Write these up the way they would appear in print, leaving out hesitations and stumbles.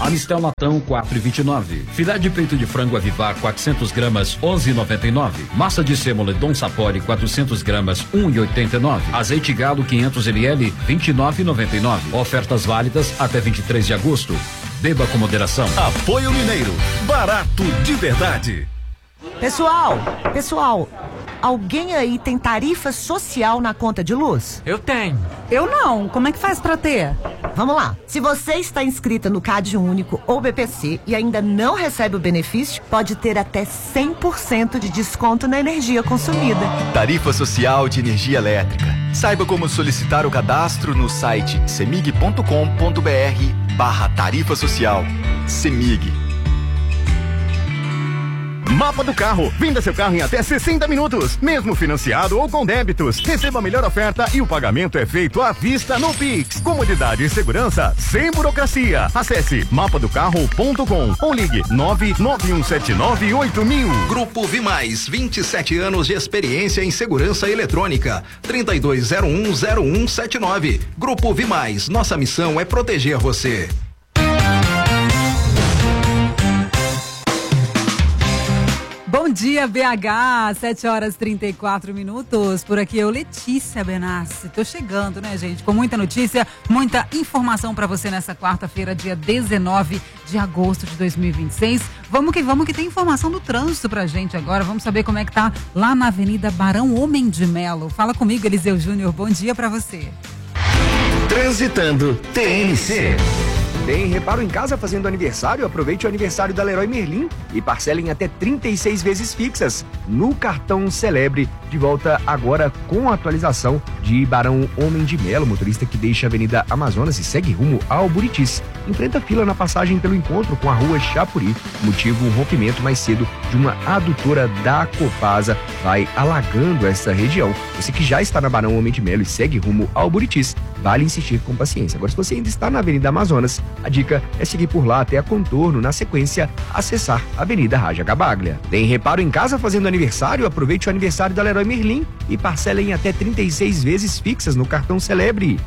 Amistel latão 4,29. Filé de peito de frango Avivar 400 gramas 11,99. Massa de sêmola Dom Sapori 400 gramas 1,89. Azeite galo 500 ml 29,99. Ofertas válidas até 23 de agosto. Beba com moderação. Apoio Mineiro. Barato de verdade. Pessoal, alguém aí tem tarifa social na conta de luz? Eu tenho. Eu não. Como é que faz pra ter? Vamos lá. Se você está inscrita no CAD Único ou BPC e ainda não recebe o benefício, pode ter até 100% de desconto na energia consumida. Tarifa Social de Energia Elétrica. Saiba como solicitar o cadastro no site cemig.com.br/tarifa social. Cemig. Mapa do Carro. Venda seu carro em até 60 minutos, mesmo financiado ou com débitos. Receba a melhor oferta e o pagamento é feito à vista no Pix. Comodidade e segurança sem burocracia. Acesse mapadocarro.com ou ligue 991798000. Grupo Vimais, 27 anos de experiência em segurança eletrônica. 32010179. Grupo Vimais, nossa missão é proteger você. Bom dia, BH, 7h34. Por aqui eu, Letícia Benassi. Tô chegando, né, gente? Com muita notícia, muita informação pra você nessa quarta-feira, dia 19 de agosto de 2026. Vamos que tem informação do trânsito pra gente agora. Vamos saber como é que tá lá na Avenida Barão Homem de Melo. Fala comigo, Eliseu Júnior. Bom dia pra você. Transitando TNC. Tem reparo em casa fazendo aniversário? Aproveite o aniversário da Leroy Merlin e parcelem até 36 vezes fixas no cartão Celebre. De volta agora com a atualização de Barão Homem de Melo, motorista que deixa a Avenida Amazonas e segue rumo ao Buritis. Enfrenta fila na passagem pelo encontro com a rua Chapuri. Motivo, um rompimento mais cedo de uma adutora da Copasa. Vai alagando essa região. Você que já está na Barão Homem de Melo e segue rumo ao Buritis, vale insistir com paciência. Agora, se você ainda está na Avenida Amazonas, a dica é seguir por lá até a Contorno, na sequência, acessar a Avenida Raja Gabaglia. Tem reparo em casa fazendo aniversário? Aproveite o aniversário da Leroy Merlin e parcelem até 36 vezes fixas no cartão Celebre.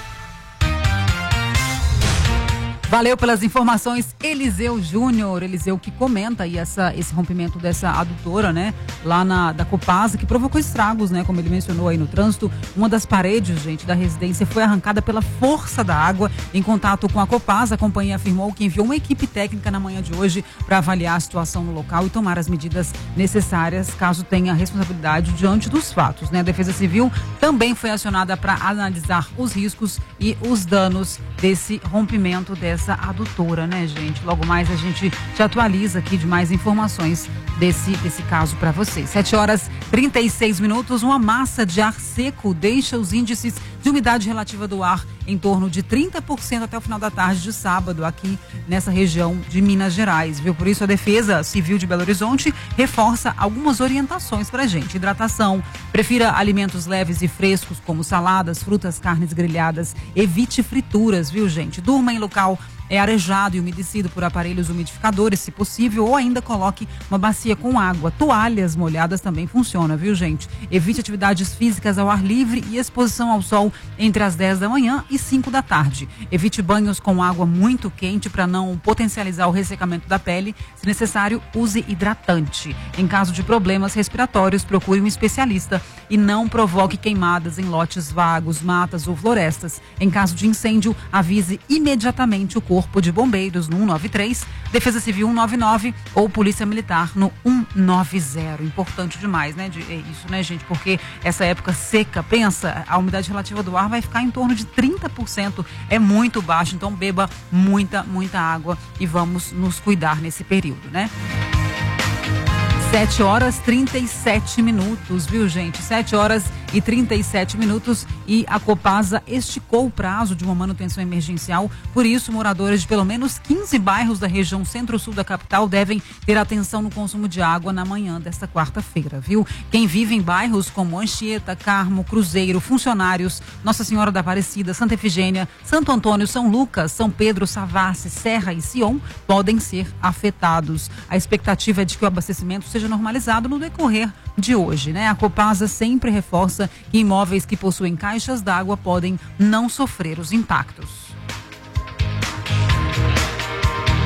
Valeu pelas informações, Eliseu Júnior. Eliseu que comenta aí esse rompimento dessa adutora, né? Lá da Copasa, que provocou estragos, né? Como ele mencionou aí no trânsito. Uma das paredes, gente, da residência foi arrancada pela força da água. Em contato com a Copasa, a companhia afirmou que enviou uma equipe técnica na manhã de hoje para avaliar a situação no local e tomar as medidas necessárias caso tenha responsabilidade diante dos fatos, né? A Defesa Civil também foi acionada para analisar os riscos e os danos desse rompimento dessa adutora, né, gente? Logo mais a gente te atualiza aqui de mais informações desse caso para vocês. 7h36. Uma massa de ar seco deixa os índices de umidade relativa do ar em torno de 30% até o final da tarde de sábado aqui nessa região de Minas Gerais, viu? Por isso a Defesa Civil de Belo Horizonte reforça algumas orientações pra gente. Hidratação, prefira alimentos leves e frescos como saladas, frutas, carnes grelhadas, evite frituras, viu, gente? Durma em local arejado e umedecido por aparelhos umidificadores, se possível, ou ainda coloque uma bacia com água. Toalhas molhadas também funcionam, viu, gente? Evite atividades físicas ao ar livre e exposição ao sol entre as 10 da manhã e 5 da tarde. Evite banhos com água muito quente para não potencializar o ressecamento da pele. Se necessário, use hidratante. Em caso de problemas respiratórios, procure um especialista e não provoque queimadas em lotes vagos, matas ou florestas. Em caso de incêndio, avise imediatamente o Corpo de Bombeiros no 193, Defesa Civil 199 ou Polícia Militar no 190. Importante demais, né? Isso, né, gente? Porque essa época seca, pensa, a umidade relativa do ar vai ficar em torno de 30%. É muito baixo, então beba muita água e vamos nos cuidar nesse período, né? 7h37, viu, gente? 7h37 e a Copasa esticou o prazo de uma manutenção emergencial. Por isso, moradores de pelo menos 15 bairros da região centro-sul da capital devem ter atenção no consumo de água na manhã desta quarta-feira, viu? Quem vive em bairros como Anchieta, Carmo, Cruzeiro, Funcionários, Nossa Senhora da Aparecida, Santa Efigênia, Santo Antônio, São Lucas, São Pedro, Savassi, Serra e Sion podem ser afetados. A expectativa é de que o abastecimento seja normalizado no decorrer de hoje, né? A Copasa sempre reforça que imóveis que possuem caixas d'água podem não sofrer os impactos.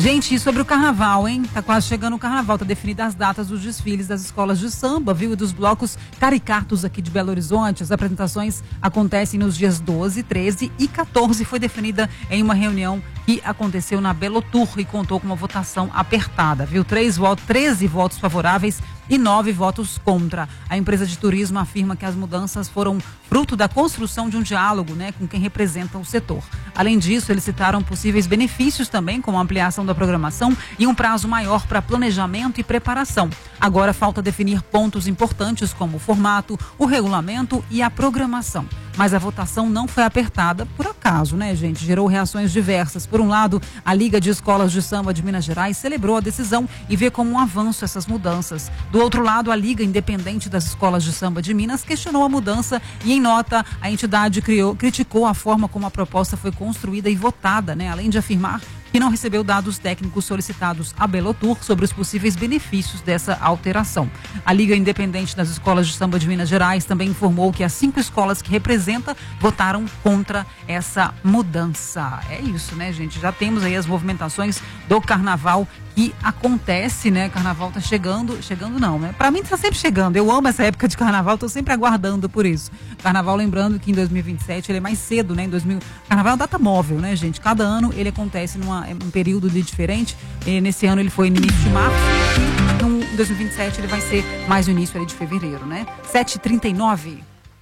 Gente, e sobre o carnaval, hein? Tá quase chegando o carnaval, tá definida as datas dos desfiles das escolas de samba, viu? E dos blocos caricatos aqui de Belo Horizonte. As apresentações acontecem nos dias 12, 13 e 14. Foi definida em uma reunião que aconteceu na Belotur e contou com uma votação apertada, viu? 13 votos favoráveis e 9 votos contra. A empresa de turismo afirma que as mudanças foram fruto da construção de um diálogo, né, com quem representa o setor. Além disso, eles citaram possíveis benefícios também, como a ampliação da programação e um prazo maior para planejamento e preparação. Agora falta definir pontos importantes como o formato, o regulamento e a programação. Mas a votação não foi apertada por acaso, né, gente? Gerou reações diversas. Por um lado, a Liga de Escolas de Samba de Minas Gerais celebrou a decisão e vê como um avanço essas mudanças. Do outro lado, a Liga Independente das Escolas de Samba de Minas questionou a mudança e, em nota, a entidade criticou a forma como a proposta foi construída e votada, né? Além de afirmar que não recebeu dados técnicos solicitados à Belotur sobre os possíveis benefícios dessa alteração. A Liga Independente das Escolas de Samba de Minas Gerais também informou que as 5 escolas que representa votaram contra essa mudança. É isso, né, gente? Já temos aí as movimentações do carnaval que acontece, né? Carnaval tá chegando não, né? Pra mim tá sempre chegando. Eu amo essa época de carnaval, tô sempre aguardando por isso. Carnaval, lembrando que em 2027 ele é mais cedo, né? Carnaval é uma data móvel, né, gente? Cada ano ele acontece um período diferente. E nesse ano ele foi no início de março e em 2027 ele vai ser mais no início ali de fevereiro, né? 7h39.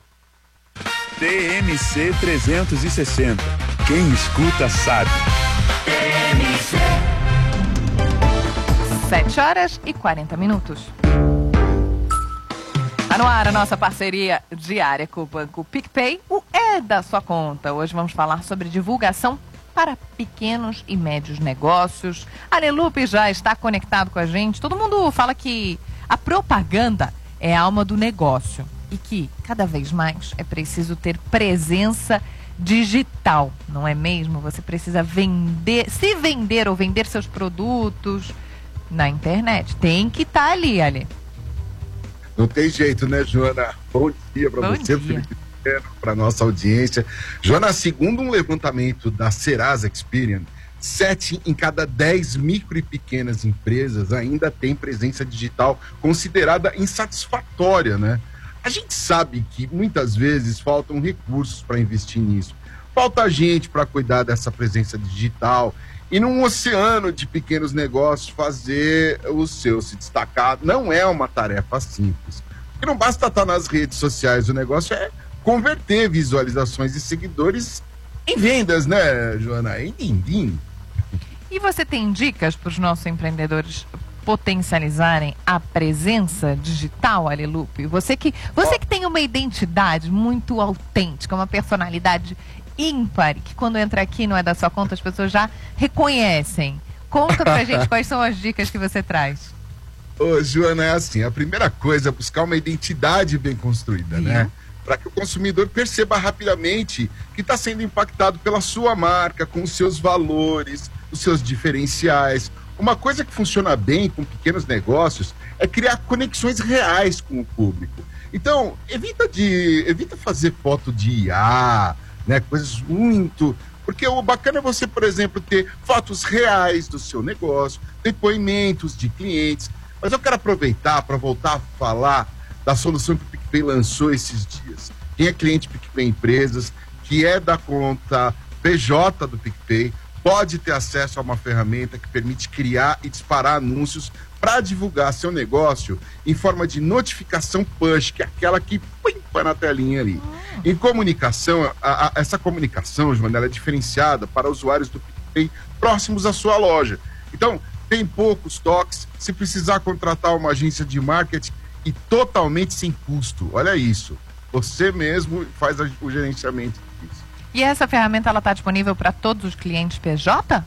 TMC 360. Quem escuta sabe. TMC. 7h40. Tá no ar a nossa parceria diária com o Banco PicPay. O É da Sua Conta. Hoje vamos falar sobre divulgação para pequenos e médios negócios. A Lelupe já está conectado com a gente. Todo mundo fala que a propaganda é a alma do negócio e que cada vez mais é preciso ter presença digital, não é mesmo? Você precisa se vender ou vender seus produtos na internet. Tem que estar ali, Ale. Não tem jeito, né, Joana? Bom dia para você, Felipe, para nossa audiência. Joana, segundo um levantamento da Serasa Experian, 7 em cada 10 micro e pequenas empresas ainda tem presença digital considerada insatisfatória, né? A gente sabe que muitas vezes faltam recursos para investir nisso. Falta gente para cuidar dessa presença digital. E num oceano de pequenos negócios, fazer o seu se destacar não é uma tarefa simples. Porque não basta estar nas redes sociais, o negócio é converter visualizações e seguidores em vendas, né, Joana? Em din-din. E você tem dicas para os nossos empreendedores potencializarem a presença digital, Alelupe? Você que tem uma identidade muito autêntica, uma personalidade ímpar, que quando entra aqui não é da sua conta, as pessoas já reconhecem. Conta pra gente quais são as dicas que você traz. Ô, Joana, é assim, a primeira coisa é buscar uma identidade bem construída, né? Para que o consumidor perceba rapidamente que está sendo impactado pela sua marca, com os seus valores, os seus diferenciais. Uma coisa que funciona bem com pequenos negócios é criar conexões reais com o público. Então, evita fazer foto de IA, né, coisas muito... Porque o bacana é você, por exemplo, ter fotos reais do seu negócio, depoimentos de clientes. Mas eu quero aproveitar para voltar a falar da solução que o PicPay lançou esses dias. Quem é cliente PicPay Empresas, que é da conta PJ do PicPay, pode ter acesso a uma ferramenta que permite criar e disparar anúncios para divulgar seu negócio em forma de notificação push, que é aquela que põe na telinha ali. Em comunicação, essa comunicação, Joana, ela é diferenciada para usuários do PicPay próximos à sua loja. Então, tem poucos toques, se precisar contratar uma agência de marketing e totalmente sem custo. Olha isso, você mesmo faz o gerenciamento disso. E essa ferramenta, ela está disponível para todos os clientes PJ?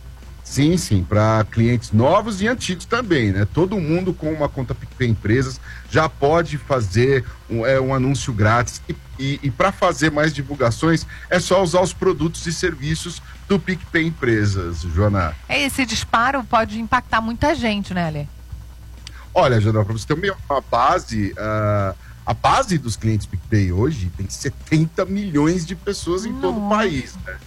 Sim, para clientes novos e antigos também, né? Todo mundo com uma conta PicPay Empresas já pode fazer um anúncio grátis e para fazer mais divulgações é só usar os produtos e serviços do PicPay Empresas, Joana. Esse disparo pode impactar muita gente, né, Ale? Olha, Joana, para você ter uma base, a base dos clientes PicPay hoje tem 70 milhões de pessoas em todo o país, né?